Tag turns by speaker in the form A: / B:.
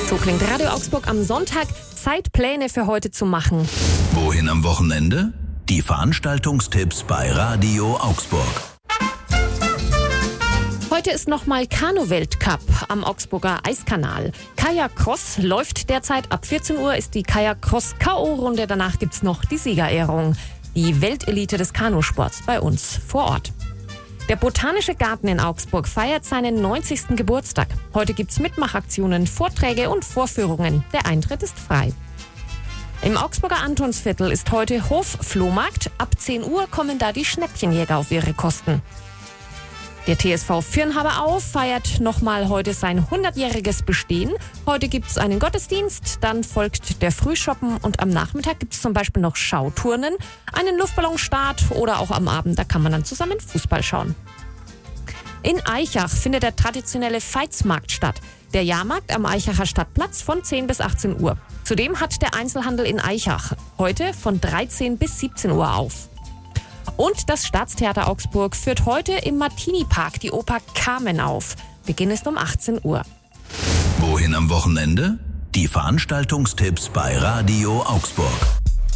A: So klingt Radio Augsburg am Sonntag. Zeitpläne für heute zu machen.
B: Wohin am Wochenende? Die Veranstaltungstipps bei Radio Augsburg.
A: Heute ist nochmal Kanu-Weltcup am Augsburger Eiskanal. Kajak-Cross läuft derzeit. Ab 14 Uhr ist die Kajak-Cross-K.O.-Runde. Danach gibt's noch die Siegerehrung. Die Weltelite des Kanusports bei uns vor Ort. Der Botanische Garten in Augsburg feiert seinen 90. Geburtstag. Heute gibt's Mitmachaktionen, Vorträge und Vorführungen. Der Eintritt ist frei. Im Augsburger Antonsviertel ist heute Hofflohmarkt. Ab 10 Uhr kommen da die Schnäppchenjäger auf ihre Kosten. Der TSV Firnhaber feiert nochmal heute sein 100-jähriges Bestehen. Heute gibt's einen Gottesdienst, dann folgt der Frühschoppen und am Nachmittag gibt's zum Beispiel noch Schauturnen, einen Luftballonstart oder auch am Abend, da kann man dann zusammen Fußball schauen. In Aichach findet der traditionelle Veitsmarkt statt. Der Jahrmarkt am Aichacher Stadtplatz von 10 bis 18 Uhr. Zudem hat der Einzelhandel in Aichach heute von 13 bis 17 Uhr auf. Und das Staatstheater Augsburg führt heute im Martini-Park die Oper Carmen auf. Beginn ist um 18 Uhr.
B: Wohin am Wochenende? Die Veranstaltungstipps bei Radio Augsburg.